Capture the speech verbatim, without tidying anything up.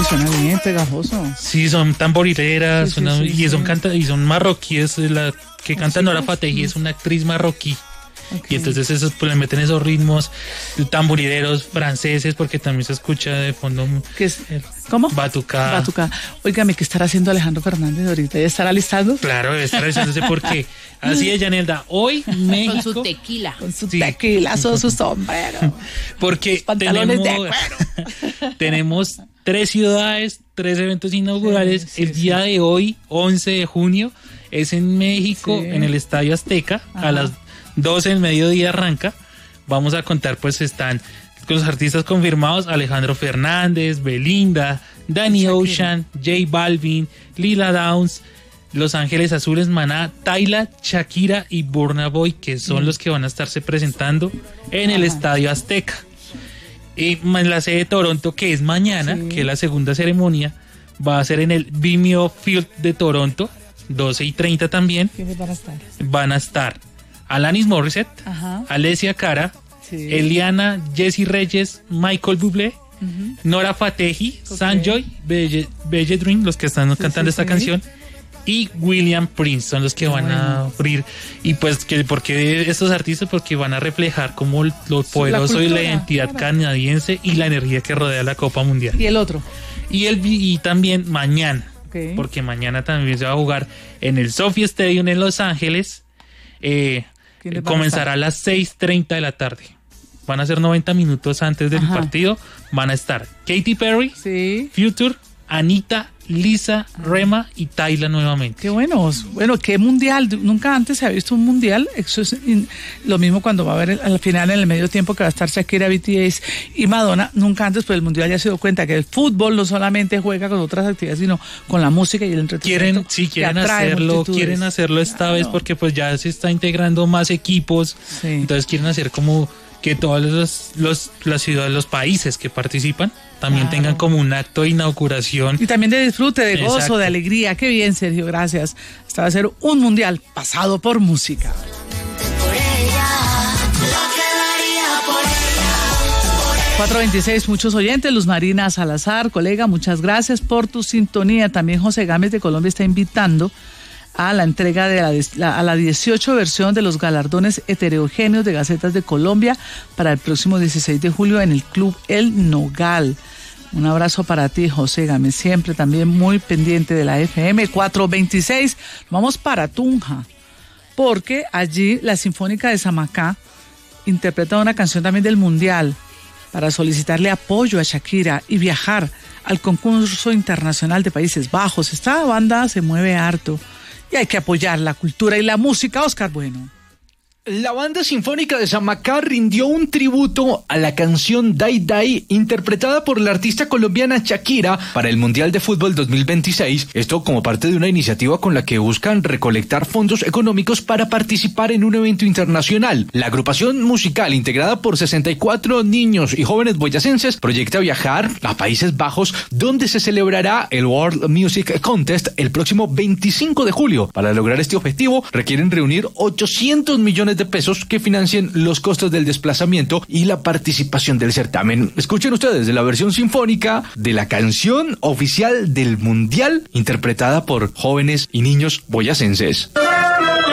suena bien, pegajoso. Sí, son tamborileras, Sí, sí, una, sí, y sí. son canta, y son marroquíes, la que canta ¿Sí? Nora Fatehi es una actriz marroquí. Okay. Y entonces esos pues le meten esos ritmos tamborileros franceses, porque también se escucha de fondo ¿Qué es? ¿Cómo? batucada. Batucada. Óigame, ¿qué estará haciendo Alejandro Fernández ahorita? ¿Ya estará listando? Claro, debe estar avisándose porque así es, Yanelda. Hoy México. Con su tequila. Con su Sí. tequila, su, su sombrero. Porque Sus pantalones tenemos, de tenemos tres ciudades, tres eventos inaugurales. Sí, sí, el día sí. de hoy, once de junio, es en México, Sí. en el Estadio Azteca. Ajá. A las doce del mediodía arranca. Vamos a contar, pues están con los artistas confirmados: Alejandro Fernández, Belinda, Danny Shakira. Ocean, J Balvin, Lila Downs, Los Ángeles Azules, Maná, Tayla, Shakira y Burna Boy, que son Mm. los que van a estarse presentando en el Ajá. Estadio Azteca. Y en la sede de Toronto, que es mañana, Sí. que es la segunda ceremonia, va a ser en el Vimeo Field de Toronto, doce y treinta también. ¿Quiénes van a estar? Van a estar Alanis Morissette, Ajá. Alessia Cara, Sí. Eliana, Jessie Reyes, Michael Bublé, Ujú. Nora Fatehi, Ok. Sanjoy, Belle, Belle Dream, los que están Sí, cantando sí, esta sí. canción, y William Prince son los que Qué van a bueno. abrir. Y pues, que ¿por qué estos artistas? Porque van a reflejar como lo poderoso y la cultura, identidad claro. canadiense y la energía que rodea la Copa Mundial. ¿Y el otro? Y, el, y también mañana, Ok. porque mañana también se va a jugar en el Sophie Stadium en Los Ángeles. Eh, ¿Quiénes van a comenzará estar? a las seis treinta de la tarde. Van a ser noventa minutos antes del Ajá. partido. Van a estar Katy Perry, Sí. Future, Anita, Lisa, Rema y Tayla nuevamente. Qué buenos. Bueno, qué mundial. Nunca antes se había visto un mundial. Eso es in- lo mismo cuando va a haber el- al final, en el medio tiempo, que va a estar Shakira, B T S y Madonna. Nunca antes, pues el mundial ya se dio cuenta que el fútbol no solamente juega con otras actividades, sino con la música y el entretenimiento. Quieren, sí, que quieren atrae hacerlo, multitudes. quieren hacerlo esta Claro. vez porque pues ya se está integrando más equipos. Sí. Entonces quieren hacer como que todos los, los las ciudades, los países que participan también Claro. tengan como un acto de inauguración. Y también de disfrute, de gozo, Exacto. de alegría. Qué bien, Sergio, gracias. Esta va a ser un mundial pasado por música. cuatro veintiséis, muchos oyentes. Luz Marina Salazar, colega, muchas gracias por tu sintonía. También José Gámez de Colombia está invitando a la entrega de la, la- a la dieciocho versión de los galardones heterogéneos de Gacetas de Colombia para el próximo dieciséis de julio en el Club El Nogal. Un abrazo para ti, José Gámez, siempre también muy pendiente de la F M. cuatro veintiséis, vamos para Tunja, porque allí la Sinfónica de Samacá interpreta una canción también del Mundial para solicitarle apoyo a Shakira y viajar al concurso internacional de Países Bajos. Esta banda se mueve harto y hay que apoyar la cultura y la música. Oscar Bueno. La banda sinfónica de Samacá rindió un tributo a la canción Dai Dai, interpretada por la artista colombiana Shakira para el Mundial de Fútbol dos mil veintiséis. Esto como parte de una iniciativa con la que buscan recolectar fondos económicos para participar en un evento internacional. La agrupación musical, integrada por sesenta y cuatro niños y jóvenes boyacenses, proyecta viajar a Países Bajos, donde se celebrará el World Music Contest el próximo veinticinco de julio. Para lograr este objetivo, requieren reunir ochocientos millones de pesos que financien los costos del desplazamiento y la participación del certamen. Escuchen ustedes de la versión sinfónica de la canción oficial del Mundial, interpretada por jóvenes y niños boyacenses.